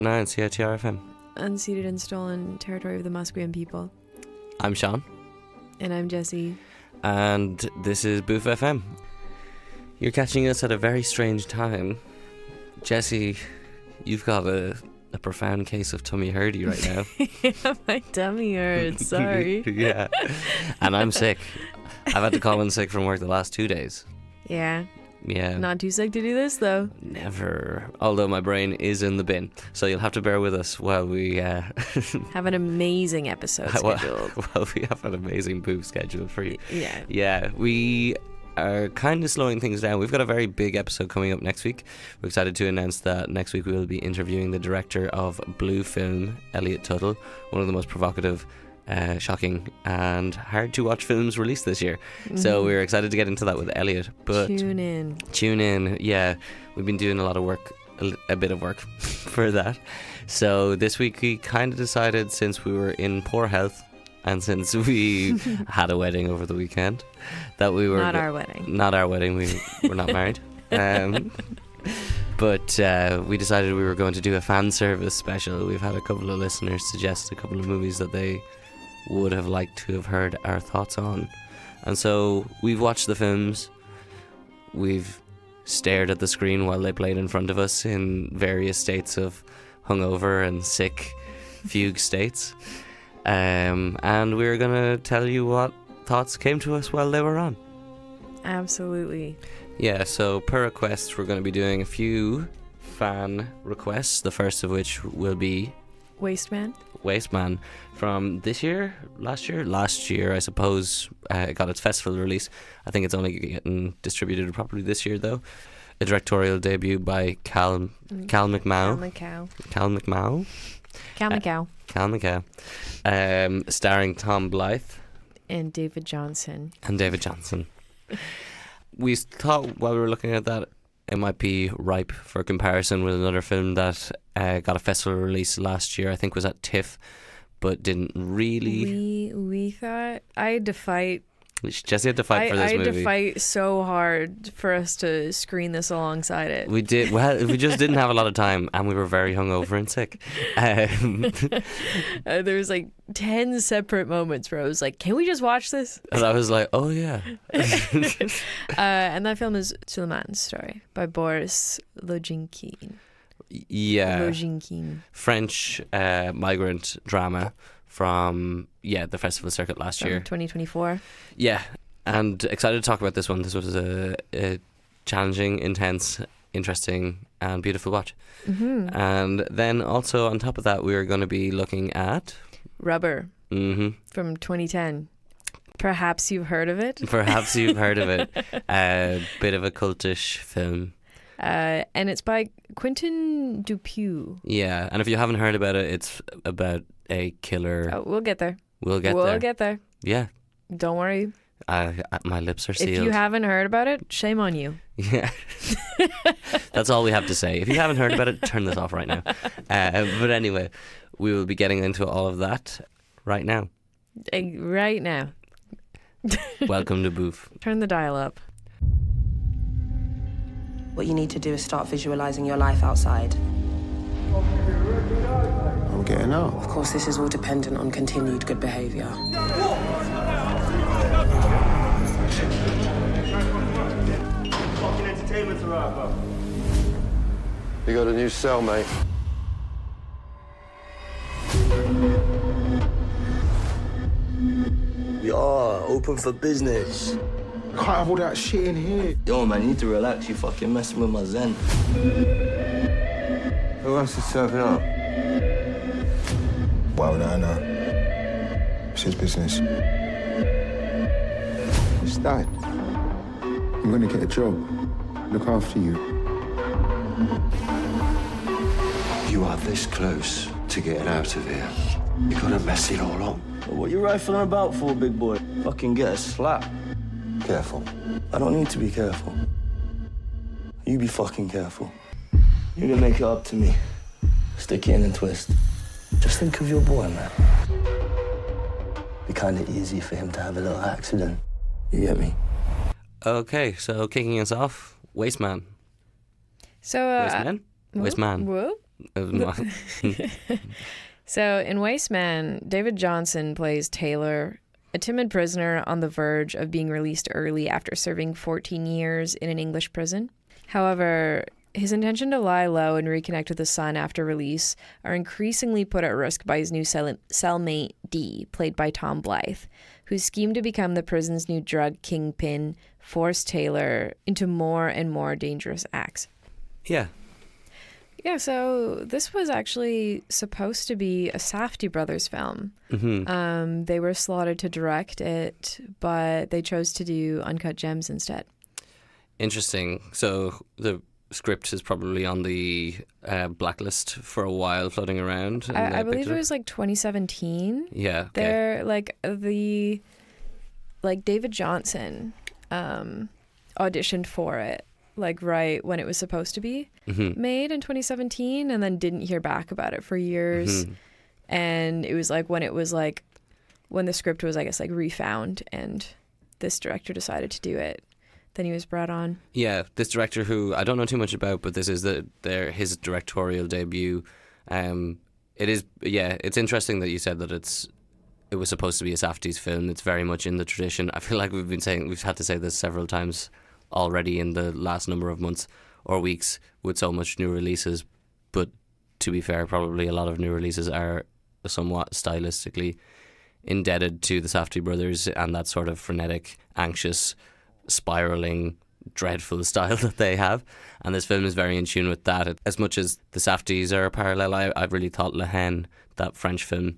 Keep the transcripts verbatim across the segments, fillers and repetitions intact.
nine C I T R F M. Unceded and stolen territory of the Musqueam people. I'm Sean. And I'm Jessie. And this is Boof F M. You're catching us at a very strange time. Jessie, you've got a, a profound case of tummy hurdy right now. Yeah, my tummy hurts. Sorry. Yeah. And I'm sick. I've had to call in sick from work the last two days. Yeah. Yeah. Not too sick to do this, though. Never. Although my brain is in the bin. So you'll have to bear with us while we... Uh, have an amazing episode scheduled. Well, we have an amazing booth scheduled for you. Yeah. Yeah. We are kind of slowing things down. We've got a very big episode coming up next week. We're excited to announce that next week we will be interviewing the director of Blue Film, Elliot Tuttle, one of the most provocative, Uh, shocking and hard to watch films released this year. Mm-hmm. So we're excited to get into that with Elliot. But tune in. Tune in, yeah. We've been doing a lot of work, a, a bit of work for that. So this week we kind of decided, since we were in poor health and since we had a wedding over the weekend, that we were... Not our wedding. Not our wedding. We were not married. Um, but uh, we decided we were going to do a fan service special. We've had a couple of listeners suggest a couple of movies that they would have liked to have heard our thoughts on, and so we've watched the films, we've stared at the screen while they played in front of us in various states of hungover and sick fugue states, um, and we're gonna tell you what thoughts came to us while they were on. Absolutely. Yeah, so per request we're going to be doing a few fan requests, the first of which will be Wasteman. Wasteman from this year, last year, last year I suppose. Uh, it got its festival release. I think it's only getting distributed properly this year though. A directorial debut by Cal Cal McMahon. Cal McCow. Cal McMahon. Cal McCow. Uh, Cal McCow. Um, starring Tom Blythe and David Johnson. And David Johnson. We thought while we were looking at that, it might be ripe for comparison with another film that uh, got a festival release last year. I think was at TIFF, but didn't really. We we thought I had to fight. Jessie had to fight I, for this I had movie. to fight so hard for us to screen this alongside it. We did. Well, we just didn't have a lot of time, and we were very hungover and sick. Um, uh, there was like ten separate moments where I was like, "Can we just watch this?" And I was like, "Oh yeah." uh, and that film is Suleiman's Story by Boris Lodzinkin. Yeah. Lodzinkin. French uh, migrant drama from yeah the festival circuit last from year, twenty twenty-four. Yeah, and excited to talk about this one. This was a, a challenging, intense, interesting, and beautiful watch. Mm-hmm. And then also on top of that, we are going to be looking at Rubber mm-hmm. from twenty ten. Perhaps you've heard of it. Perhaps you've heard of it. A bit of a cultish film. Uh, and it's by Quentin Dupieux. Yeah, and if you haven't heard about it, it's about a killer. Oh, we'll get there. We'll get we'll there. We'll get there. Yeah. Don't worry. I, I, my lips are sealed. If you haven't heard about it, shame on you. Yeah. That's all we have to say. If you haven't heard about it, turn this off right now. Uh, but anyway, we will be getting into all of that right now. Uh, right now. Welcome to Boof. Turn the dial up. What you need to do is start visualizing your life outside. I'm getting out. Of course, this is all dependent on continued good behaviour. Fucking entertainment's alright, bro. You got a new cell, mate. We are open for business. Can't have all that shit in here. Yo, man, you need to relax. You fucking messing with my zen. Who else is serving up? Well, no, no. It's his business. It's that. I'm gonna get a job. Look after you. You are this close to getting out of here. You gotta mess it all up. What you rifling about for, big boy? Fucking get a slap. Careful. I don't need to be careful. You be fucking careful. You're gonna make it up to me. Stick it in and twist. Just think of your boy, man. Be kind of easy for him to have a little accident. You get me? Okay, so kicking us off, Wasteman. So, uh, Wasteman? Wasteman. Whoa. Of my- So in Wasteman, David Johnson plays Taylor, a timid prisoner on the verge of being released early after serving fourteen years in an English prison. However, his intention to lie low and reconnect with his son after release are increasingly put at risk by his new cell- cellmate, Dee, played by Tom Blythe, whose scheme to become the prison's new drug kingpin forced Taylor into more and more dangerous acts. yeah. Yeah, so this was actually supposed to be a Safdie brothers film. hmm Um, they were slotted to direct it, but they chose to do Uncut Gems instead. Interesting. So the script is probably on the uh, blacklist for a while, floating around. and I, they I picked believe it it up. was like twenty seventeen. Yeah. Okay. They're like the like David Johnson um, auditioned for it like right when it was supposed to be hmm made in twenty seventeen, and then didn't hear back about it for years. Mhm. And it was like when it was like when the script was, I guess, like refound, and this director decided to do it, then he was brought on. Yeah, this director who I don't know too much about, but this is the their his directorial debut. Um, it is yeah, it's interesting that you said that it's it was supposed to be a Safdie's film. It's very much in the tradition. I feel like we've been saying we've had to say this several times already in the last number of months or weeks with so much new releases. But to be fair, probably a lot of new releases are somewhat stylistically indebted to the Safdie brothers and that sort of frenetic, anxious, spiraling, dreadful style that they have. And this film is very in tune with that. As much as the Safdies are a parallel, I, I really thought La Haine, that French film,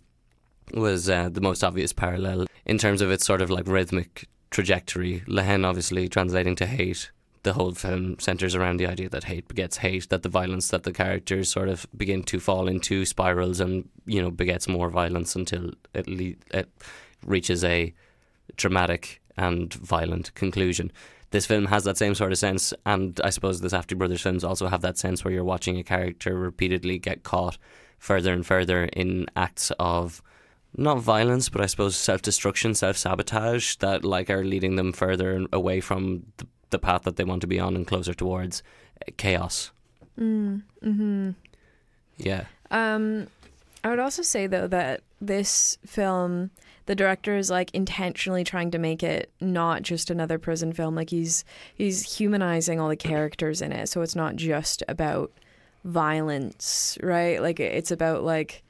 was uh, the most obvious parallel in terms of its sort of like rhythmic trajectory. La Haine obviously translating to hate. The whole film centres around the idea that hate begets hate, that the violence that the characters sort of begin to fall into spirals and, you know, begets more violence until it, le- it reaches a dramatic and violent conclusion. This film has that same sort of sense, and I suppose the Safdie brothers films also have that sense where you're watching a character repeatedly get caught further and further in acts of not violence, but I suppose self-destruction, self-sabotage that like are leading them further away from the, the path that they want to be on and closer towards uh, chaos. Mm, mm-hmm. Yeah. Um, I would also say, though, that this film, the director is like intentionally trying to make it not just another prison film. Like he's he's humanizing all the characters in it, so it's not just about violence, right? Like it's about like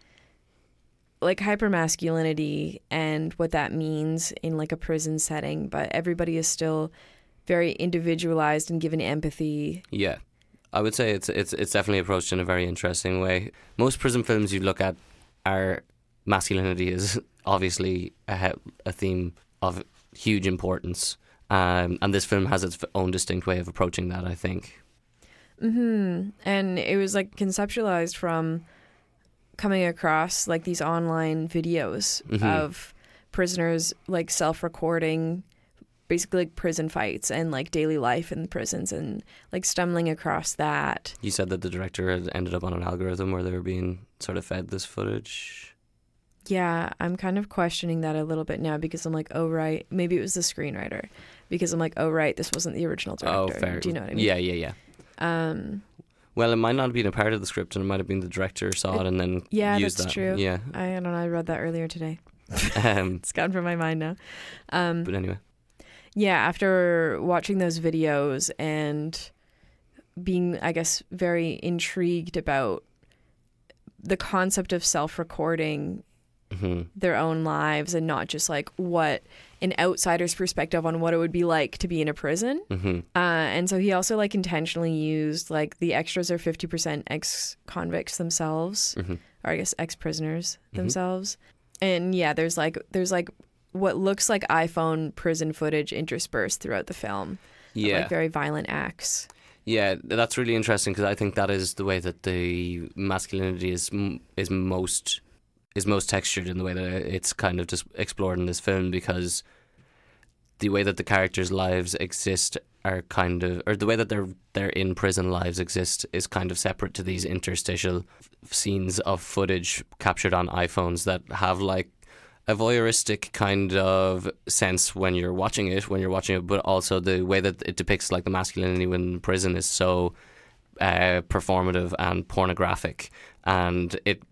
like hypermasculinity and what that means in like a prison setting, but everybody is still very individualized and given empathy. Yeah. I would say it's it's it's definitely approached in a very interesting way. Most prison films you look at are masculinity is obviously a, a theme of huge importance, um, and this film has its own distinct way of approaching that, I think. Mm-hmm. And it was like conceptualized from coming across like these online videos Mhm. of prisoners like self-recording basically like prison fights and like daily life in the prisons, and like stumbling across that. You said that the director had ended up on an algorithm where they were being sort of fed this footage. Yeah, I'm kind of questioning that a little bit now because I'm like, oh right, maybe it was the screenwriter, because I'm like, oh right, this wasn't the original director. Oh, fair. Do you know what I mean? Yeah, yeah, yeah. Um, Well, it might not have been a part of the script, and it might have been the director saw it, It- and then yeah, used that's that. true. Yeah. I don't know. I read that earlier today. Um, It's gone from my mind now. Um, but anyway. yeah, after watching those videos and being, I guess, very intrigued about the concept of self-recording hmm their own lives and not just like what an outsider's perspective on what it would be like to be in a prison. hmm Uh, and so he also like intentionally used like the extras are fifty percent ex-convicts themselves, hmm or I guess ex-prisoners Mhm. themselves. And yeah, there's like there's like what looks like iPhone prison footage interspersed throughout the film. Of, Yeah. like very violent acts. Yeah, that's really interesting because I think that is the way that the masculinity is m- is most is most textured in the way that it's kind of just explored in this film, because the way that the characters' lives exist are kind of, or the way that their their in prison lives exist is kind of separate to these interstitial f- scenes of footage captured on iPhones that have like a voyeuristic kind of sense when you're watching it, when you're watching it, but also the way that it depicts like the masculinity when in prison is so uh, performative and pornographic, and it